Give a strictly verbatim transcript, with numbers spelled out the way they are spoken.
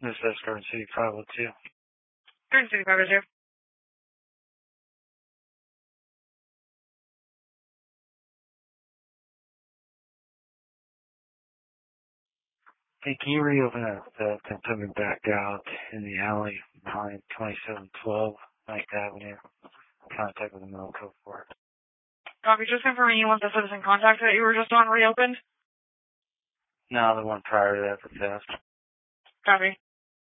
This is Garden City five oh two. Garden City five oh two. Hey, can you reopen that theft and put me back out in the alley behind twenty-seven twelve Ninth Avenue? Contact with the middle code for it. Copy. Just confirming you want the citizen contact that you were just on reopened? No, the one prior to that for theft. Copy.